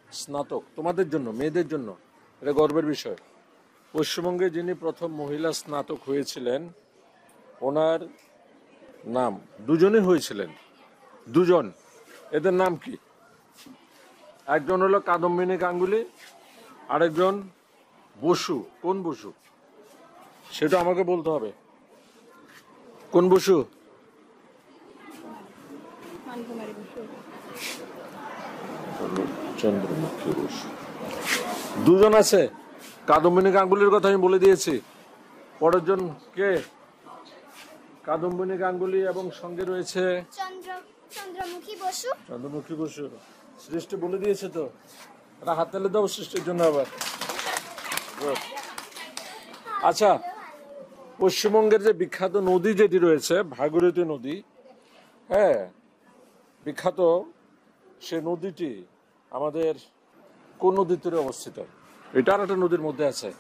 স্নাতক, তোমাদের জন্য, মেয়েদের জন্য এটা গর্বের বিষয়। পশ্চিমবঙ্গে যিনি প্রথম মহিলা স্নাতক হয়েছিলেন ওনার নাম, দুজনই হয়েছিলেন, দুজন। এদের নাম কি? একজন হলো কাদম্বিনী গাঙ্গুলি, আরেকজন বসু। কোন বসু সেটা আমাকে বলতে হবে। কোন বসু? চন্দ্রমুখী বসু। দুজন আছে। কাদম্বিনী গাঙ্গুলির কথা আমি বলে দিয়েছি। পরের জন কে? কাদম্বিনী গাঙ্গুলি এবং সঙ্গে রয়েছে চন্দ্রমুখী বসু। চন্দ্রমুখী বসু। সৃষ্টি বলে দিয়েছে তো, এটা হাত তালে দাও সৃষ্টির জন্য আবার। আচ্ছা, পশ্চিমবঙ্গের যে বিখ্যাত নদী যেটি রয়েছে ভাগীরথী নদী, হ্যাঁ, বিখ্যাত সে নদীটি আমাদের কোন নদীর তীরে অবস্থিত? এটা আর একটা নদীর মধ্যে আছে।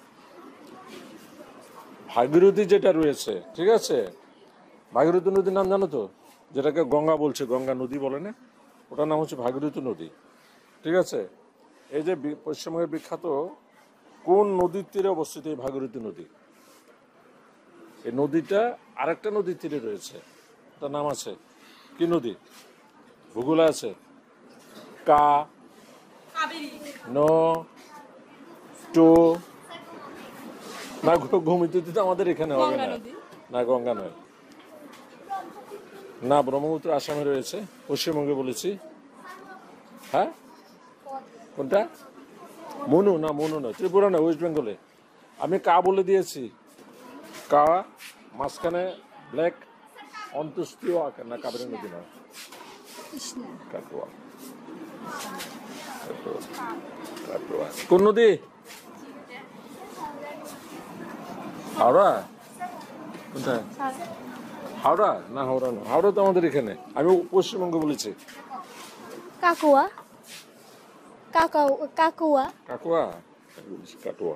ভাগীরথী যেটা রয়েছে, ঠিক আছে, ভাগীরথী নদীর নাম জানো তো? যেটাকে গঙ্গা বলছে, গঙ্গা নদী বলে না, ওটার নাম হচ্ছে ভাগীরথী নদী। ঠিক আছে, এই যে পশ্চিমবঙ্গের বিখ্যাত কোন নদীর তীরে অবস্থিত এই ভাগীরথী নদী? এই নদীটা আরেকটা নদীর তীরে রয়েছে, তার নাম আছে কি নদী? ভূগোলে আছে কা নো টু না, গোমতী তো আমাদের এখানে হবে না, না গঙ্গা নয়, না ব্রহ্মপুত্র আসামে রয়েছে, পশ্চিমবঙ্গে বলেছি। হ্যাঁ, কোনটা? মনু না, মনু না, ত্রিপুরা না, ওয়েস্ট বেঙ্গলে। আমি কা বলে দিয়েছি, কা মাঝখানে ব্ল্যাক, অন্ত্যেষ্টিয় না, কাবেরী নদী নয়, কাটোয়া। কোন নদী? হাওড়া? কোনটা? হাওড়া না, হাওড়া না, হাওড়া তো আমাদের এখানে, আমি পশ্চিমবঙ্গে বলেছি। কাকুয়া। কাকুয়া। কাকুয়া? কাটোয়া।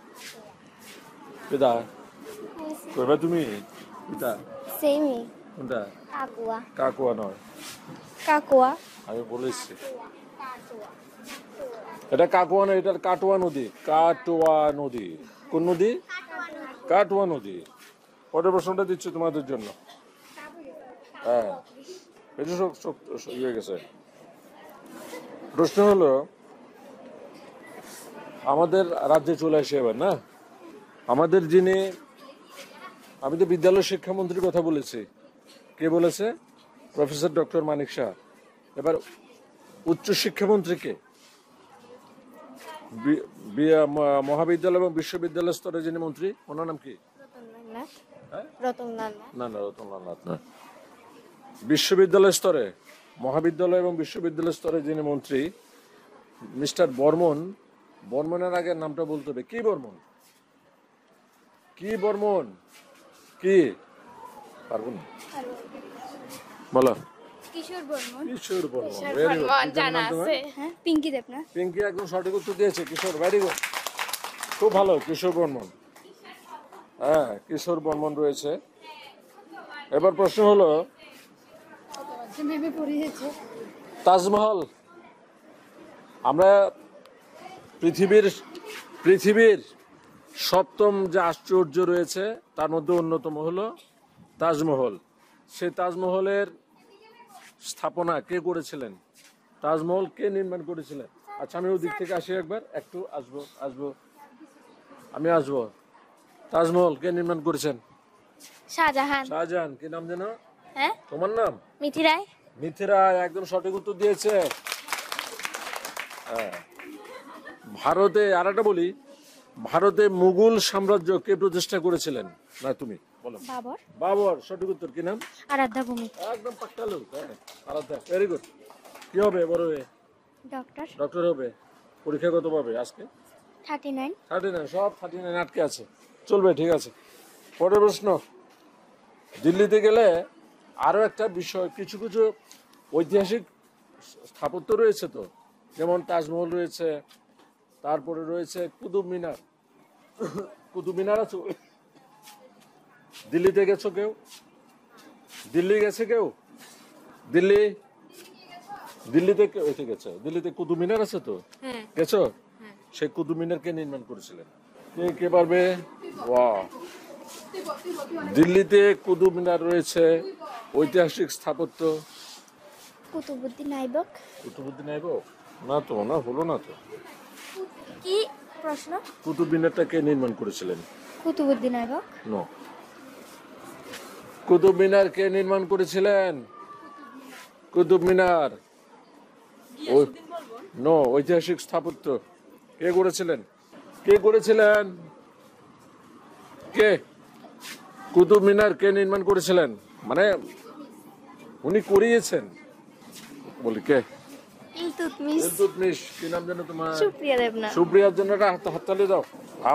কেদা কইবা তুমি? কেদা? সেমি। কোনটা? কাকুয়া। কাকুয়া নয়, কাকুয়া। আমি বলেছি এটা কাকুয়া না, এটা কাটোয়া নদী। কাটোয়া নদী। কোন নদী? কাটোয়া নদী। পরের প্রশ্নটা দিচ্ছি তোমাদের জন্য। হ্যাঁ, এটা হয়ে গেছে। প্রশ্ন হলো, আমাদের রাজ্যে চলে আসে এবার না, আমাদের যিনি, আমি তো বিদ্যালয় শিক্ষামন্ত্রীর কথা বলেছি, কে বলেছে? প্রফেসর ডক্টর মানিক শাহ। এবার উচ্চ শিক্ষামন্ত্রী কে? মহাবিদ্যালয় এবং বিশ্ববিদ্যালয় স্তরে যিনি মন্ত্রী, ওনার নাম কি? না না, রতনলাল নাথ না। বিশ্ববিদ্যালয় স্তরে, মহাবিদ্যালয় এবং বিশ্ববিদ্যালয় স্তরে যিনি মন্ত্রী, মিস্টার বর্মন। বর্মনের আগের নামটা বলতে হবে। কি বর্মন? কি বর্মন? কি পারবো না, বলো। কিশোর বর্মন। কিশোর বর্মন, জানা আছে। হ্যাঁ, পিঙ্কি দেবনাথ। পিঙ্কি একদম সঠিক উত্তর দিয়েছে। কিশোর, ভেরি গুড, খুব ভালো। কিশোর বর্মন, হ্যাঁ, কিশোর বর্মন রয়েছে। এবার প্রশ্ন হলো, তাজমহল, আমরা পৃথিবীর সপ্তম যে আশ্চর্য রয়েছে তার মধ্যে অন্যতম হলো তাজমহল। সেই তাজমহলের স্থাপনা কে করেছিলেন? তাজমহল কে নির্মাণ করেছিলেন? আচ্ছা, আমি ওদিক থেকে আসি, একবার একটু আসবো আমি আসবো। তাজমহল কে নির্মাণ করেছেন? শাহজাহান। শাহজাহান। কি নাম যেন? হ্যাঁ, তোমার নাম? মিথি রায়। মিথি রায় একদম সঠিক উত্তর দিয়েছে। হ্যাঁ, ভারতে আর একটা বলি, ভারতে মুঘল সাম্রাজ্য কে প্রতিষ্ঠা করেছিলেন? না, তুমি বলো। বাবর। বাবর, সঠিক উত্তর। কি নাম? আরাধ্যা ভূমি। একদম পাক্কা লোক। হ্যাঁ, আরাধ্যা, ভেরি গুড। কি হবে বড় হয়ে? ডক্টর। ডক্টর হবে। পরীক্ষা কত পাবে আজকে? 39। 39, সব 39 আটকে আছে। চলবে, ঠিক আছে। পরের প্রশ্ন, দিল্লিতে গেলে আরো একটা বিষয়, কিছু কিছু ঐতিহাসিক স্থাপত্য রয়েছে তো, যেমন তাজমহল রয়েছে, তারপরে রয়েছে কুতুব মিনার। কুতুব মিনার আছে? দিল্লিতে গেছো কেউ? দিল্লি গেছে কেউ? দিল্লি দিল্লিতে ওইতে গেছে, দিল্লিতে কুতুব মিনার আছে তো, হ্যাঁ। গেছো? সেই কুতুব মিনার কে নির্মাণ করেছিলেন? কে পারবে? ওয়াও, দিল্লিতে কুতুব মিনার রয়েছে, ঐতিহাসিক স্থাপত্য। কুতুবুদ্দিন আইবক। কুতুবুদ্দিন আইবক? না তো, না হলো না তো। কি প্রশ্ন? কুতুব মিনারটা কে নির্মাণ করেছিলেন? কুতুবুদ্দিন আইবক। নো। কুতুব মিনার কে নির্মাণ করেছিলেন? কুতুব মিনার নো, ঐতিহাসিক স্থাপত্য। কে করেছিলেন? কে করেছিলেন? কে? কুতুব মিনার কে নির্মাণ করেছিলেন? মানে উনি করিয়েছেন, বলি কে? ইলতুৎমিশ। ইলতুৎমিশ। কি নাম জানো তোমার? সুপ্রিয়া দেবনাথ। সুপ্রিয়ার জন্য একটা হাততালি দাও।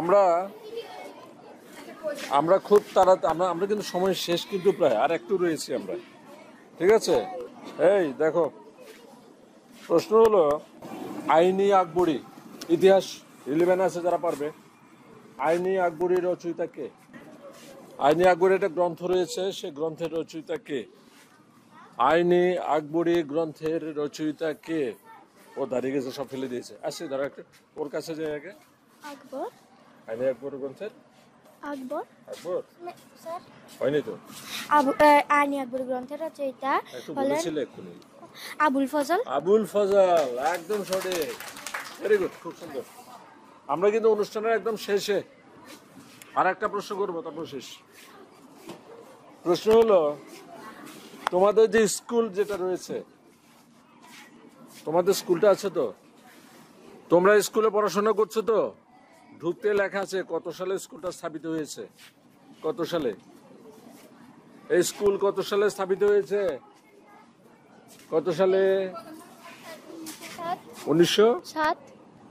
আমরা খুব আমরা কিন্তু সময় শেষ, কিন্তু প্রায় আর একটু রয়েছি আমরা, ঠিক আছে? এই দেখো, প্রশ্ন হলো আইনি আকবরী ইতিহাস, রিলিভেন্ট আছে যারা পারবে। আইনি আকবরী রচয়িতা কে? আইনি আকবরী একটা গ্রন্থ রয়েছে, সে গ্রন্থের রচয়িতা কে? আইনি আকবরী গ্রন্থের রচয়িতা কে? ও দাঁড়িয়ে গেছে, সব ফেলে দিয়েছে। আসছে ধরো একটা, ওর কাছে যাই আগে। আকবর। আইনি আকবর গ্রন্থের আকবর। আকবর স্যার, হয়নি তো? আইনি আকবর গ্রন্থের রচয়িতা একটু হলেন বলেছিলে এক্ষুনি। আবুল ফজল। আবুল ফজল, একদম সঠিক। ভেরি গুড, খুব সুন্দর। আমরা কিন্তু অনুষ্ঠানের একদম শেষে আর একটা প্রশ্ন করবো, তারপর শেষ। প্রশ্ন হলো, তোমাদের যে স্কুল যেটা রয়েছে, তোমাদের স্কুলটা আছে তো, তোমরা স্কুলে পড়াশোনা করছো তো, ঢুকতে লেখা আছে কত সালে স্কুলটা স্থাপিত হয়েছে? কত সালে এই স্কুল কত সালে স্থাপিত হয়েছে? কত সালে? 7।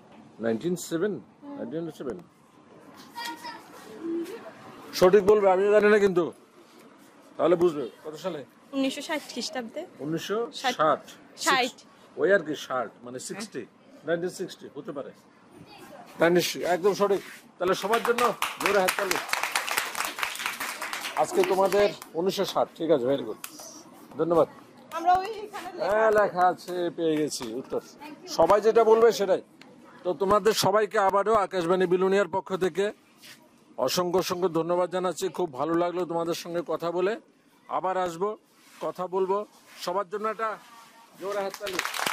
1907। সঠিক বলবে, আমিও জানি না কিন্তু, তাহলে বুঝবে কত সালে। 1960 খ্রিস্টাব্দে। 1960। 60 ওই আর কি, 60 মানে 60, 1960 হতে পারে। 19, একদম সঠিক। তাহলে সবার জন্য জোরে হাততালি। আজকে তোমাদের 1960, ঠিক আছে, ভেরি গুড, ধন্যবাদ। আমরা ওই এখানে হ্যাঁ, লেখা আছে, পেয়ে গেছি উত্তর। সবাই যেটা বলবে সেটাই। তো তোমাদের সবাইকে আবারও আকাশবাণী বিলুনিয়ার পক্ষ থেকে অসংখ্য অসংখ্য ধন্যবাদ জানাচ্ছি। খুব ভালো লাগলো তোমাদের সঙ্গে কথা বলে। আবার আসবো, কথা বলবো। সবার জন্য একটা জোরে হাততালি।